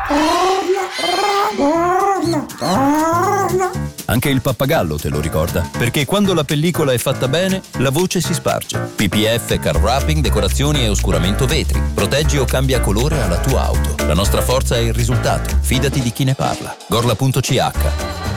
Anche il pappagallo te lo ricorda, perché quando la pellicola è fatta bene, la voce si sparge. PPF, car wrapping, decorazioni e oscuramento vetri. Proteggi o cambia colore alla tua auto. La nostra forza è il risultato. Fidati di chi ne parla. Gorla.ch.